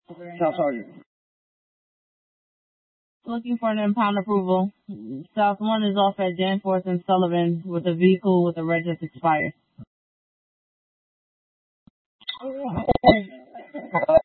South Sergeant. Looking for an impound approval. South 1 is off at Danforth and Sullivan with a vehicle with a reg that's expired.